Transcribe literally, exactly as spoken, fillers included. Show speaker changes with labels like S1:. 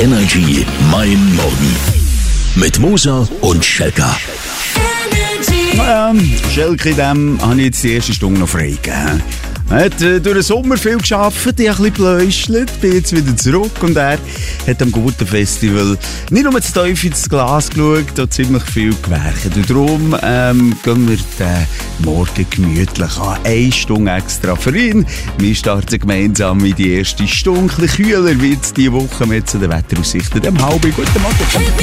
S1: Energy Mein Morgen. Mit Musa und Schelka.
S2: Naja, Schelke, dem habe ich jetzt die erste Stunde noch freigegeben. Er hat äh, durch den Sommer viel gearbeitet, ich habe ein bisschen bläuschelt, bin jetzt wieder zurück und er hat am guten Festival nicht nur das Teufel ins Glas geschaut, auch ziemlich viel gewerkt. Und darum ähm, gehen wir den Morgen gemütlich an. Eine Stunde extra für ihn. Wir starten gemeinsam in die erste Stunde. Ein bisschen kühler wird es diese Woche mit den Wetteraussichten. Dem halben guten Morgen.